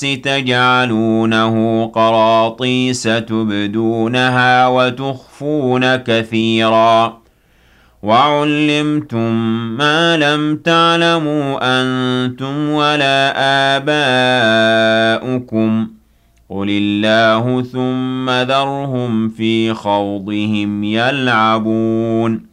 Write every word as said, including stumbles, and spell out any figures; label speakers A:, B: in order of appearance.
A: تجعلونه قراطيس تبدونها وتخفون كثيرا وعلمتم ما لم تعلموا أنتم ولا آباؤكم قل الله ثم ذرهم في خوضهم يلعبون